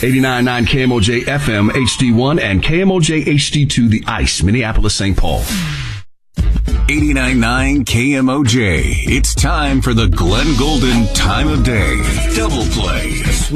89.9 KMOJ FM HD1 and KMOJ HD2 The Ice, Minneapolis, St. Paul. 89.9 KMOJ. It's time for the Glenn Golden Time of Day. Double Play.